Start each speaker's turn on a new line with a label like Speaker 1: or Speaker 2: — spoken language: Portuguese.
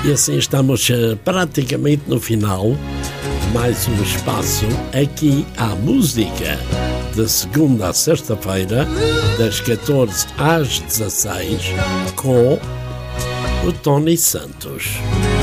Speaker 1: E assim estamos praticamente no final. Mais um espaço aqui à música, de segunda a sexta-feira, das 14 às 16, com o Tony Santos.